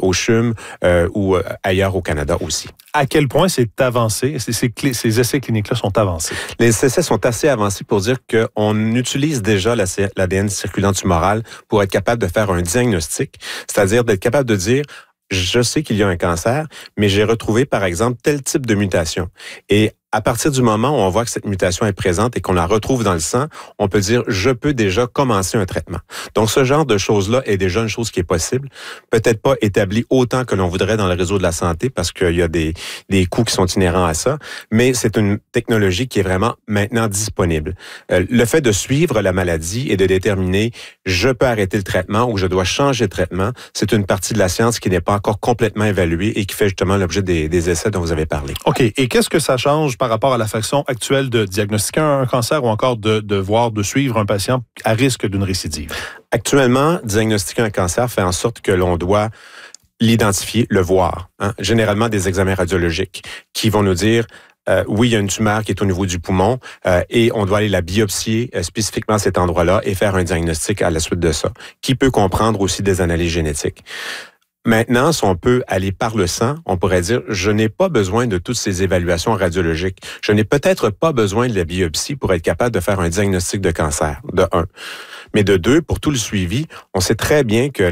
au CHUM ou ailleurs au Canada aussi. À quel point c'est avancé? Ces essais cliniques-là sont avancés? Les essais sont assez avancés pour dire qu'on utilise déjà l'ADN circulant tumoral pour être capable de faire un diagnostic, c'est-à-dire d'être capable de dire je sais qu'il y a un cancer, mais j'ai retrouvé, par exemple, tel type de mutation. Et à partir du moment où on voit que cette mutation est présente et qu'on la retrouve dans le sang, on peut dire, je peux déjà commencer un traitement. Donc, ce genre de choses-là est déjà une chose qui est possible. Peut-être pas établie autant que l'on voudrait dans le réseau de la santé parce qu'il y a des coûts qui sont inhérents à ça, mais c'est une technologie qui est vraiment maintenant disponible. Le fait de suivre la maladie et de déterminer, je peux arrêter le traitement ou je dois changer de traitement, c'est une partie de la science qui n'est pas encore complètement évaluée et qui fait justement l'objet des essais dont vous avez parlé. OK. Et qu'est-ce que ça change par rapport à la façon actuelle de diagnostiquer un cancer ou encore de suivre un patient à risque d'une récidive? Actuellement, diagnostiquer un cancer fait en sorte que l'on doit l'identifier, le voir. Généralement, des examens radiologiques qui vont nous dire oui, il y a une tumeur qui est au niveau du poumon et on doit aller la biopsier spécifiquement à cet endroit-là et faire un diagnostic à la suite de ça, qui peut comprendre aussi des analyses génétiques. Maintenant, si on peut aller par le sang, on pourrait dire, je n'ai pas besoin de toutes ces évaluations radiologiques. Je n'ai peut-être pas besoin de la biopsie pour être capable de faire un diagnostic de cancer, de 1. Mais de 2, pour tout le suivi, on sait très bien que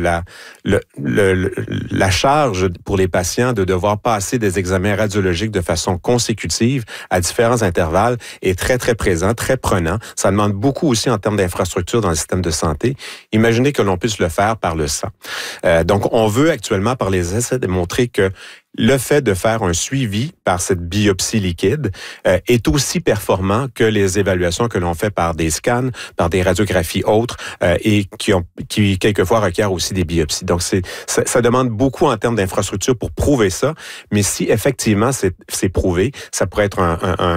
la charge pour les patients de devoir passer des examens radiologiques de façon consécutive à différents intervalles est très, très présent, très prenant. Ça demande beaucoup aussi en termes d'infrastructure dans le système de santé. Imaginez que l'on puisse le faire par le sang. Donc, on veut actuellement, par les essais, démontrer que le fait de faire un suivi par cette biopsie liquide est aussi performant que les évaluations que l'on fait par des scans, par des radiographies autres et qui quelquefois requièrent aussi des biopsies. Donc, ça demande beaucoup en termes d'infrastructure pour prouver ça, mais si effectivement c'est prouvé, ça pourrait être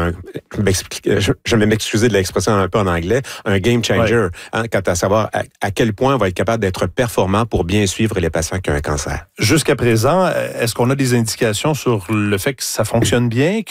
je vais m'excuser de l'expression un peu en anglais, un game changer, quant à savoir à quel point on va être capable d'être performant pour bien suivre les patients qui ont un cancer. Jusqu'à présent, est-ce qu'on a des indications sur le fait que ça fonctionne bien,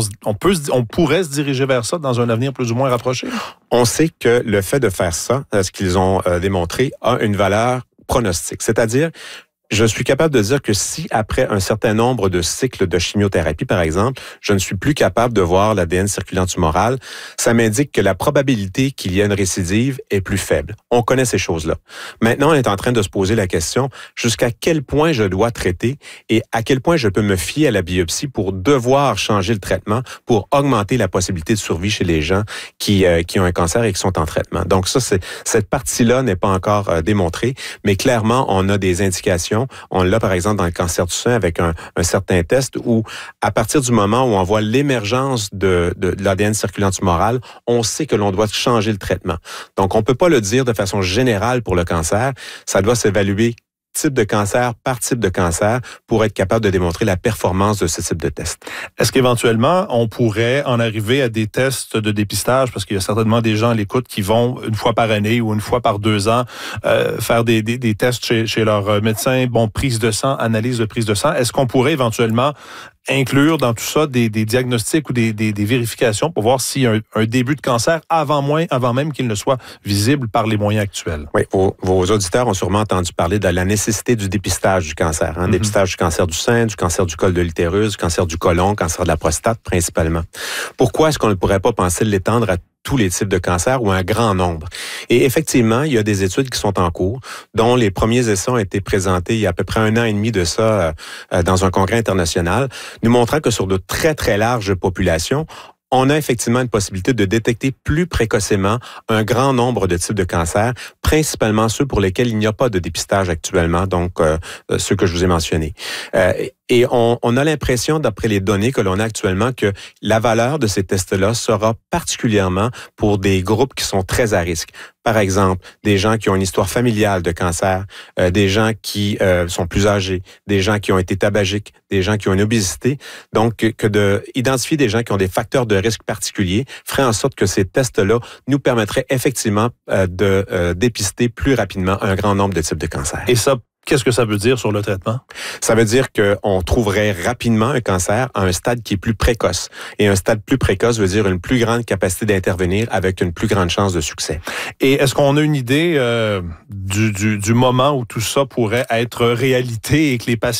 on pourrait se diriger vers ça dans un avenir plus ou moins rapproché? On sait que le fait de faire ça, ce qu'ils ont démontré, a une valeur pronostique. C'est-à-dire, je suis capable de dire que si, après un certain nombre de cycles de chimiothérapie, par exemple, je ne suis plus capable de voir l'ADN circulant tumoral, ça m'indique que la probabilité qu'il y ait une récidive est plus faible. On connaît ces choses-là. Maintenant, on est en train de se poser la question jusqu'à quel point je dois traiter et à quel point je peux me fier à la biopsie pour devoir changer le traitement pour augmenter la possibilité de survie chez les gens qui ont un cancer et qui sont en traitement. Donc ça, cette partie-là n'est pas encore démontrée, mais clairement, on a des indications. On l'a, par exemple, dans le cancer du sein avec un certain test où, à partir du moment où on voit l'émergence de l'ADN circulant tumoral, on sait que l'on doit changer le traitement. Donc, on peut pas le dire de façon générale pour le cancer. Ça doit s'évaluer type de cancer par type de cancer pour être capable de démontrer la performance de ce type de test. Est-ce qu'éventuellement, on pourrait en arriver à des tests de dépistage, parce qu'il y a certainement des gens à l'écoute qui vont une fois par année ou une fois par 2 ans faire des tests chez leur médecin, prise de sang, analyse de prise de sang. Est-ce qu'on pourrait éventuellement inclure dans tout ça des diagnostics ou des vérifications pour voir s'il y a un début de cancer avant même qu'il ne soit visible par les moyens actuels? Oui, vos auditeurs ont sûrement entendu parler de la nécessité du dépistage du cancer. Dépistage du cancer du sein, du cancer du col de l'utérus, du cancer du côlon, cancer de la prostate principalement. Pourquoi est-ce qu'on ne pourrait pas penser de l'étendre à tous les types de cancers ou un grand nombre? Et effectivement, il y a des études qui sont en cours, dont les premiers essais ont été présentés il y a à peu près 1 an et demi de ça dans un congrès international, nous montrant que sur de très, très larges populations, on a effectivement une possibilité de détecter plus précocement un grand nombre de types de cancers, principalement ceux pour lesquels il n'y a pas de dépistage actuellement, donc ceux que je vous ai mentionnés. Et on a l'impression, d'après les données que l'on a actuellement, que la valeur de ces tests-là sera particulièrement pour des groupes qui sont très à risque. Par exemple, des gens qui ont une histoire familiale de cancer, des gens qui sont plus âgés, des gens qui ont été tabagiques, des gens qui ont une obésité. Donc, que de identifier des gens qui ont des facteurs de risque particuliers ferait en sorte que ces tests-là nous permettraient effectivement de dépister plus rapidement un grand nombre de types de cancers. Et ça, qu'est-ce que ça veut dire sur le traitement? Ça veut dire qu'on trouverait rapidement un cancer à un stade qui est plus précoce. Et un stade plus précoce veut dire une plus grande capacité d'intervenir avec une plus grande chance de succès. Et est-ce qu'on a une idée du moment où tout ça pourrait être réalité et que les patients